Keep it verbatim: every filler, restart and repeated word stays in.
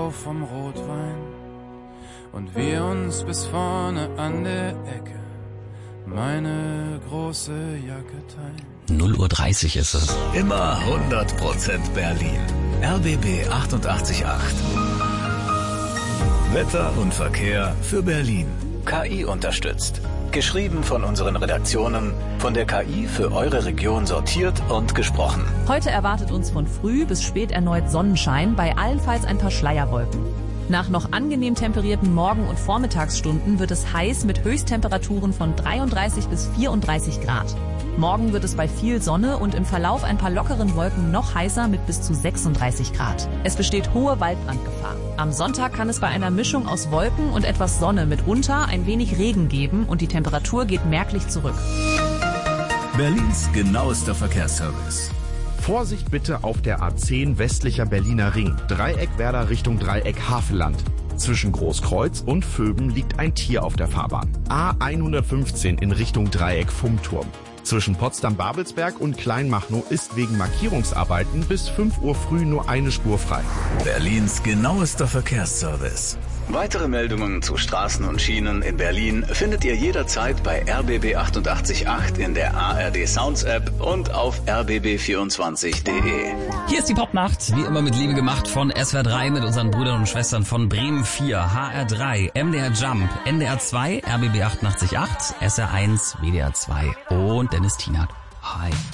Frau vom Rotwein und wir uns bis vorne an der Ecke meine große Jacke teilen. null Uhr dreißig ist es. Immer hundert Prozent Berlin. R B B achtundachtzig Komma acht. Wetter und Verkehr für Berlin. K I unterstützt. Geschrieben von unseren Redaktionen, von der K I für eure Region sortiert und gesprochen. Heute erwartet uns von früh bis spät erneut Sonnenschein, bei allenfalls ein paar Schleierwolken. Nach noch angenehm temperierten Morgen- und Vormittagsstunden wird es heiß mit Höchsttemperaturen von dreiunddreißig bis vierunddreißig Grad. Morgen wird es bei viel Sonne und im Verlauf ein paar lockeren Wolken noch heißer mit bis zu sechsunddreißig Grad. Es besteht hohe Waldbrandgefahr. Am Sonntag kann es bei einer Mischung aus Wolken und etwas Sonne mitunter ein wenig Regen geben und die Temperatur geht merklich zurück. Berlins genauester Verkehrsservice. Vorsicht bitte auf der A zehn westlicher Berliner Ring, Dreieckwerder Richtung Dreieck Havelland. Zwischen Großkreuz und Vöben liegt ein Tier auf der Fahrbahn. A hundertfünfzehn in Richtung Dreieck Fummturm. Zwischen Potsdam-Babelsberg und Kleinmachnow ist wegen Markierungsarbeiten bis fünf Uhr früh nur eine Spur frei. Berlins genauester Verkehrsservice. Weitere Meldungen zu Straßen und Schienen in Berlin findet ihr jederzeit bei R B B achtundachtzig Komma acht in der A R D Sounds App und auf r b b vierundzwanzig punkt de. Hier ist die Popnacht, wie immer mit Liebe gemacht von S W R drei mit unseren Brüdern und Schwestern von Bremen vier, H R drei, M D R Jump, N D R zwei, R B B achtundachtzig Komma acht, S R eins, W D R zwei und Dennis Tienert. Hi.